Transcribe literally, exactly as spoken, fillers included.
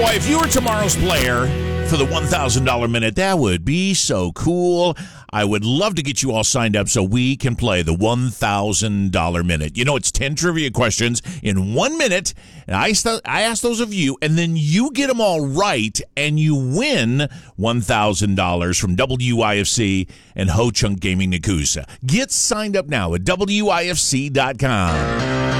Boy, if you were tomorrow's player for the one thousand dollars minute, that would be so cool. I would love to get you all signed up so we can play the one thousand dollars minute. You know, it's ten trivia questions in one minute. And I, st- I ask those of you, and then you get them all right, and you win one thousand dollars from W I F C and Ho Chunk Gaming Nakusa. Get signed up now at W I F C dot com.